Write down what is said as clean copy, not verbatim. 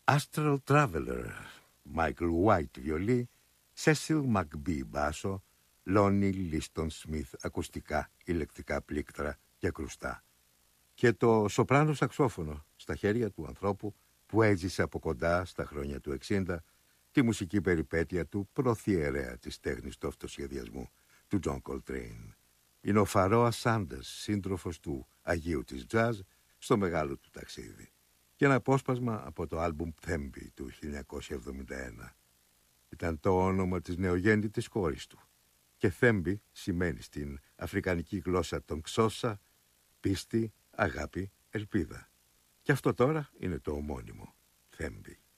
Astral Traveler, Michael White βιολί, Cecil McBee μπάσο, Lonnie Liston Smith ακουστικά, ηλεκτρικά πλήκτρα και κρουστά. Και το σοπράνο σαξόφωνο στα χέρια του ανθρώπου που έζησε από κοντά στα χρόνια του 60 τη μουσική περιπέτεια του προθιερέα της τέχνης του αυτοσχεδιασμού, του John Coltrane. Είναι ο Φαρόα Σάντερς, σύντροφος του Αγίου της Jazz, στο μεγάλο του ταξίδι. Και ένα απόσπασμα από το άλμπουμ Thembi του 1971. Ήταν το όνομα της νεογέννητης κόρης του. Και Thembi σημαίνει στην αφρικανική γλώσσα των Ξώσα πίστη, αγάπη, ελπίδα. Και αυτό τώρα είναι το ομώνυμο Thembi.